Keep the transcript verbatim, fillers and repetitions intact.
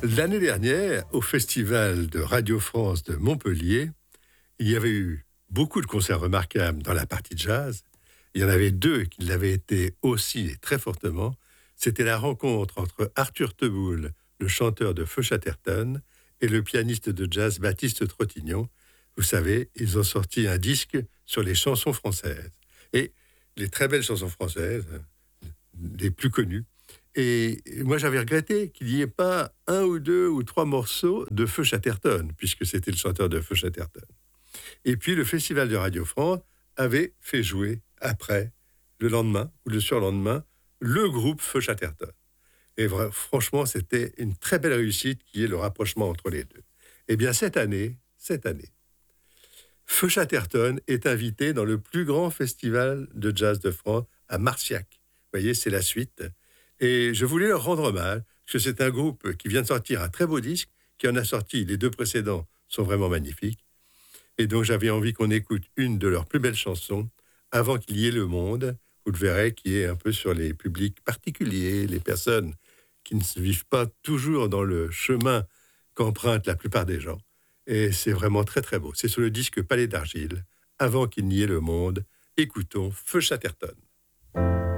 L'année dernière, au Festival de Radio France de Montpellier, il y avait eu beaucoup de concerts remarquables dans la partie jazz. Il y en avait deux qui l'avaient été aussi et très fortement. C'était la rencontre entre Arthur Teboul, le chanteur de Feu Chatterton, et le pianiste de jazz Baptiste Trottignon. Vous savez, ils ont sorti un disque sur les chansons françaises. Et les très belles chansons françaises, les plus connues. Et moi, j'avais regretté qu'il n'y ait pas un ou deux ou trois morceaux de Feu Chatterton, puisque c'était le chanteur de Feu Chatterton. Et puis, le Festival de Radio France avait fait jouer, après, le lendemain ou le surlendemain, le groupe Feu Chatterton. Et vra- franchement, c'était une très belle réussite qui est le rapprochement entre les deux. Eh bien, cette année, cette année, Feu Chatterton est invité dans le plus grand festival de jazz de France à Marciac. Vous voyez, c'est la suite. Et je voulais leur rendre hommage, parce que c'est un groupe qui vient de sortir un très beau disque, qui en a sorti, les deux précédents sont vraiment magnifiques. Et donc j'avais envie qu'on écoute une de leurs plus belles chansons, Avant qu'il y ait le monde, vous le verrez, qui est un peu sur les publics particuliers, les personnes qui ne se vivent pas toujours dans le chemin qu'empruntent la plupart des gens. Et c'est vraiment très très beau. C'est sur le disque Palais d'Argile, Avant qu'il n'y ait le monde. Écoutons Feu Chatterton.